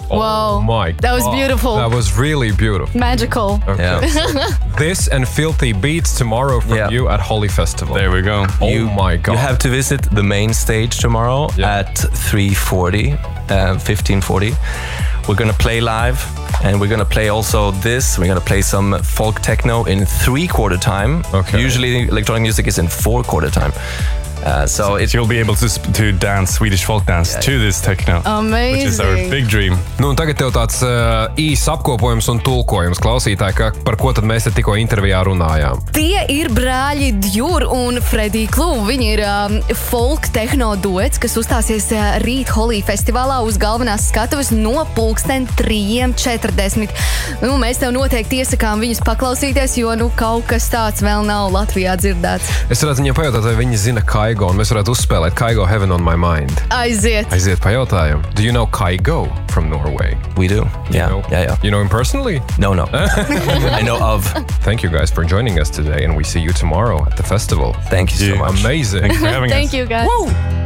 Wow. My That was God. beautiful. That was really beautiful. Magical. Okay. Yeah. This and Filthy Beats tomorrow from Yeah. you at Holy Festival. There we go. Oh my God. You have to visit the main stage tomorrow at 3:40, 15:40. We're gonna play live, and we're gonna play also this. We're gonna play some folk techno in 3/4 time. Okay. Usually electronic music is in 4/4 time. So You'll be able to dance Swedish folk dance to this techno. Which is our Amazing. big dream. Nu, un tagad tev tāds īsts apkopojums un tulkojums klausītāji, par ko tad mēs te tikko intervijā runājām. Tie ir brāļi Djur un Freddy Klū. Viņi ir folk tehno duets, kas uzstāsies rīt Holy festivālā uz galvenās skatuves no 3:40. Nu, mēs tev noteikti iesakām viņus paklausīties, jo kaut kas tāds vēl nav Latvijā dzirdēts. Es varētu viņiem pajautāt, vai viņi zina Kaigo, un mēs varētu uzspēlēt Kaigo Heaven on My Mind. Aiziet! Aiziet pajautājumu. Do you know Kaigo from Norway? we do. Yeah, You know? yeah. You know him personally? No. I know of. Thank you guys for joining us today, and we see you tomorrow at the festival. Thank you so much. Amazing. Thanks for having us. Thank you, guys.